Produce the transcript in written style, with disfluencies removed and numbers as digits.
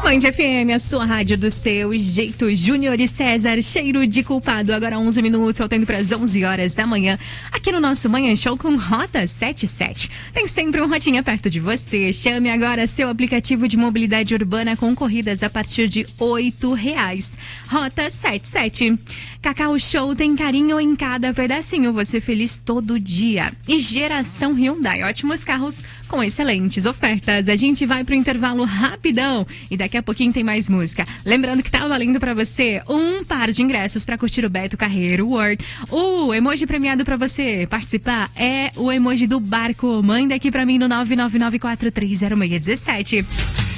Band FM, a sua rádio do seu jeito. Júnior e César, cheiro de culpado. Agora 11 minutos, faltando para as 11 horas da manhã. Aqui no nosso Manhã Show com Rota 77. Tem sempre um Rotinha perto de você. Chame agora seu aplicativo de mobilidade urbana com corridas a partir de R$8. Rota 77. Cacau Show tem carinho em cada pedacinho. Você feliz todo dia. E Geração Hyundai. Ótimos carros com excelentes ofertas. A gente vai pro intervalo rapidão e daqui a pouquinho tem mais música. Lembrando que tá valendo pra você um par de ingressos pra curtir o Beto Carreiro World. O emoji premiado pra você participar é o emoji do barco. Manda aqui pra mim no 999430617.